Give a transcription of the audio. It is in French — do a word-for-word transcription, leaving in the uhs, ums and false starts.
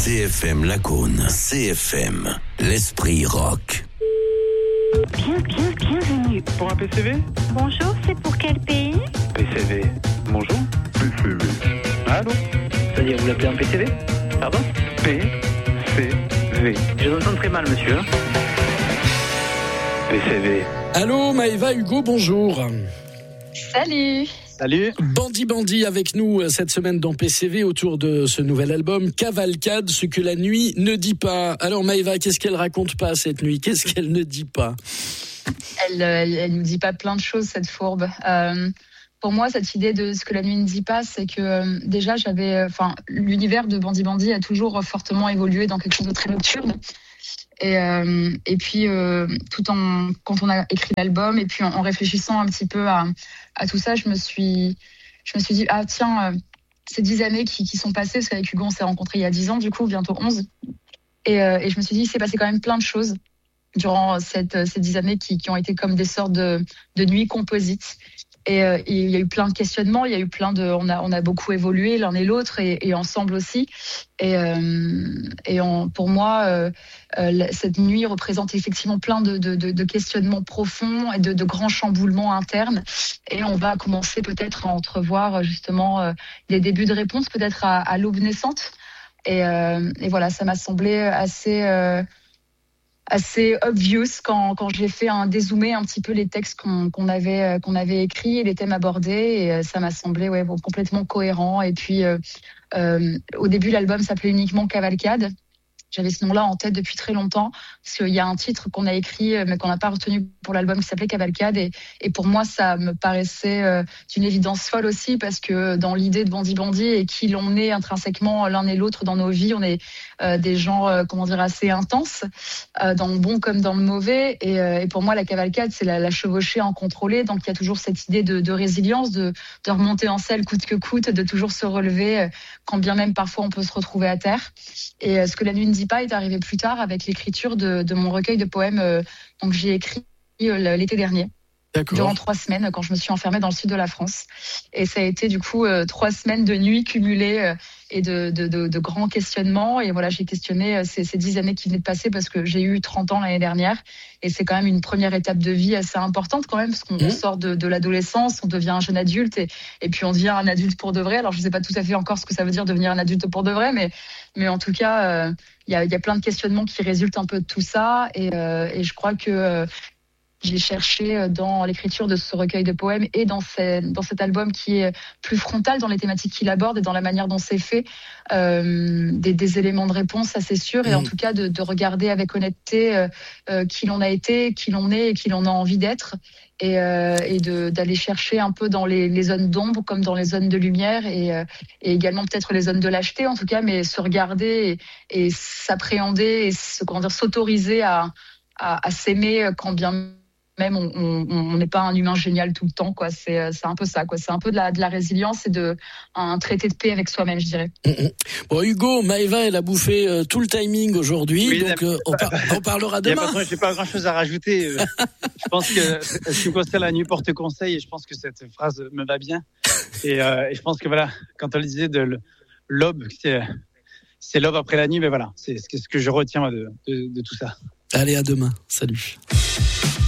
C F M Lacaune. C F M, l'esprit rock. Bien, bien, bienvenue. Pour un P C V ? Bonjour, c'est pour quel pays ? P C V. Bonjour. P C V. Allô ? C'est-à-dire, vous l'appelez un P C V ? Pardon ? P C V. Je vous entends très mal, monsieur. P C V. Allô, Maëva, Hugo, bonjour. Salut. Salut. Bandi Bandi avec nous cette semaine dans P C V autour de ce nouvel album Cavalcade, ce que la nuit ne dit pas. Alors Maëva, qu'est-ce qu'elle raconte pas cette nuit ? Qu'est-ce qu'elle ne dit pas ? Elle, elle, elle nous dit pas plein de choses, cette fourbe. Euh, pour moi, cette idée de ce que la nuit ne dit pas, c'est que euh, déjà j'avais, enfin, euh, l'univers de Bandi Bandi a toujours fortement évolué dans quelque chose de très nocturne. Et, euh, et puis, euh, tout en quand on a écrit l'album et puis en, en réfléchissant un petit peu à, à tout ça, je me suis, je me suis dit ah tiens, euh, ces dix années qui, qui sont passées, parce qu'avec Hugo on s'est rencontrés il y a dix ans du coup, bientôt onze, et, euh, et je me suis dit il s'est passé quand même plein de choses durant cette, ces dix années qui, qui ont été comme des sortes de, de nuits composites. Et, euh, et il y a eu plein de questionnements, il y a eu plein de, on a, on a beaucoup évolué l'un et l'autre et, et ensemble aussi. Et, euh, et on, pour moi, euh, euh, cette nuit représente effectivement plein de, de, de, de questionnements profonds et de, de grands chamboulements internes. Et on va commencer peut-être à entrevoir justement euh, des débuts de réponses, peut-être à, à l'aube naissante. Et, euh, et voilà, ça m'a semblé assez. Euh, assez obvious quand quand j'ai fait un dézoomer un petit peu les textes qu'on qu'on avait qu'on avait écrits et les thèmes abordés, et ça m'a semblé ouais bon, complètement cohérent. Et puis euh, euh, au début l'album s'appelait uniquement Cavalcade. J'avais ce nom-là en tête depuis très longtemps, parce qu'il y a un titre qu'on a écrit mais qu'on n'a pas retenu pour l'album qui s'appelait Cavalcade, et, et pour moi ça me paraissait euh, d'une évidence folle aussi, parce que dans l'idée de Bandi Bandi et qui l'on est intrinsèquement l'un et l'autre dans nos vies, on est euh, des gens euh, comment dire assez intenses, euh, dans le bon comme dans le mauvais, et, euh, et pour moi la cavalcade c'est la, la chevauchée incontrôlée, donc il y a toujours cette idée de, de résilience, de, de remonter en selle coûte que coûte, de toujours se relever euh, quand bien même parfois on peut se retrouver à terre. Et euh, ce que la nuit ne dit pas est arrivé plus tard avec l'écriture de, de mon recueil de poèmes euh, donc j'ai écrit euh, l'été dernier. D'accord. Durant trois semaines quand je me suis enfermée dans le sud de la France, et ça a été du coup euh, trois semaines de nuits cumulées euh, et de, de, de, de grands questionnements. Et voilà, j'ai questionné euh, ces, ces dix années qui venaient de passer, parce que j'ai eu trente ans l'année dernière, et c'est quand même une première étape de vie assez importante quand même, parce qu'on mmh. sort de, de l'adolescence, on devient un jeune adulte, et, et puis on devient un adulte pour de vrai. Alors je sais pas tout à fait encore ce que ça veut dire devenir un adulte pour de vrai, mais mais en tout cas il euh, y a il y a plein de questionnements qui résultent un peu de tout ça, et euh, et je crois que euh, j'ai cherché dans l'écriture de ce recueil de poèmes et dans, ces, dans cet album qui est plus frontal dans les thématiques qu'il aborde et dans la manière dont c'est fait, euh, des, des éléments de réponse, ça c'est sûr, et mmh. en tout cas de, de regarder avec honnêteté euh, euh, qui l'on a été, qui l'on est et qui l'on a envie d'être, et, euh, et de, d'aller chercher un peu dans les, les zones d'ombre comme dans les zones de lumière, et, euh, et également peut-être les zones de lâcheté en tout cas, mais se regarder et, et s'appréhender et se, comment dire, s'autoriser à, à, à s'aimer quand bien même on n'est pas un humain génial tout le temps, quoi. C'est, c'est un peu ça, quoi. C'est un peu de la, de la résilience et de un traité de paix avec soi-même, je dirais. Mmh. Bon, Hugo, Maëva, elle a bouffé euh, tout le timing aujourd'hui, oui, donc euh, on, par, on parlera demain. Je n'ai pas grand-chose à rajouter. Euh, je pense que ce qui concerne la nuit porte conseil, et je pense que cette phrase me va bien. Et, euh, et je pense que voilà, quand on disait de l'aube, c'est, c'est l'aube après la nuit, mais voilà, c'est ce que je retiens de, de, de tout ça. Allez, à demain. Salut.